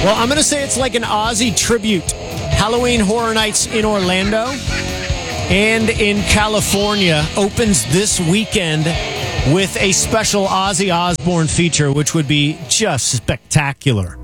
Well, I'm going to say it's like an Ozzy tribute. Halloween Horror Nights in Orlando and in California opens this weekend with a special Ozzy Osbourne feature, which would be just spectacular.